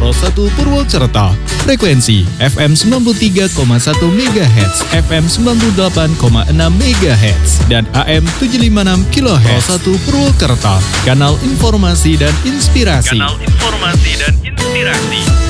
Pro 1 Purwokerto. Frekuensi FM 93,1 MHz, FM 98,6 MHz, dan AM 756 kHz. Pro 1 Purwokerto, kanal informasi dan inspirasi.